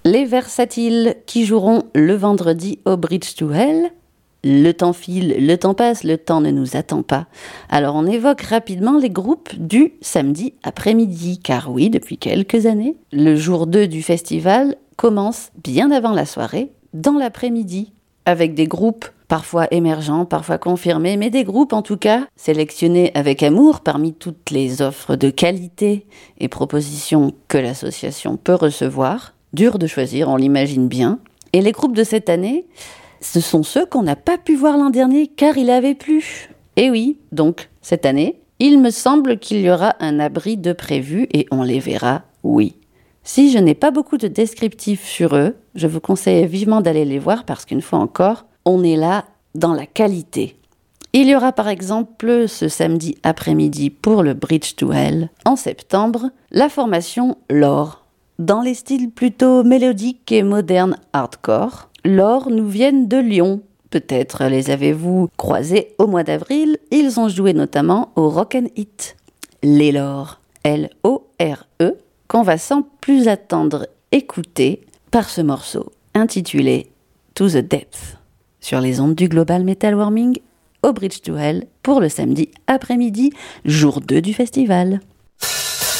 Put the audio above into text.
Les Versatiles qui joueront le vendredi au Bridge to Hell. Le temps file, le temps passe, le temps ne nous attend pas. Alors on évoque rapidement les groupes du samedi après-midi, car oui, depuis quelques années, le jour 2 du festival commence bien avant la soirée, dans l'après-midi, avec des groupes parfois émergents, parfois confirmés, mais des groupes en tout cas sélectionnés avec amour parmi toutes les offres de qualité et propositions que l'association peut recevoir. Dur de choisir, on l'imagine bien. Et les groupes de cette année, ce sont ceux qu'on n'a pas pu voir l'an dernier car il avait plu. Et oui, donc cette année, il me semble qu'il y aura un abri de prévu et on les verra, oui. Si je n'ai pas beaucoup de descriptifs sur eux, je vous conseille vivement d'aller les voir parce qu'une fois encore, on est là dans la qualité. Il y aura par exemple ce samedi après-midi pour le Bridge to Hell, en septembre, la formation L'Or. Dans les styles plutôt mélodiques et modernes hardcore, L'Or nous viennent de Lyon. Peut-être les avez-vous croisés au mois d'avril, ils ont joué notamment au Rock and Hit. Les Lore, L-O-R-E, qu'on va sans plus attendre écouter par ce morceau intitulé To the Depth, sur les ondes du Global Metal Warming au Bridge to Hell pour le samedi après-midi, jour 2 du festival.